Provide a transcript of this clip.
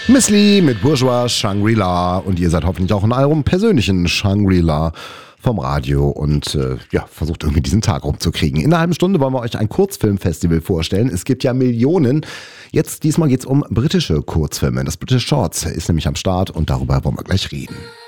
Miss Li mit Bourgeois Shangri-La und ihr seid hoffentlich auch in eurem persönlichen Shangri-La vom Radio und versucht irgendwie diesen Tag rumzukriegen. In einer halben Stunde wollen wir euch ein Kurzfilmfestival vorstellen. Es gibt ja Millionen. Diesmal geht es um britische Kurzfilme. Das British Shorts ist nämlich am Start und darüber wollen wir gleich reden.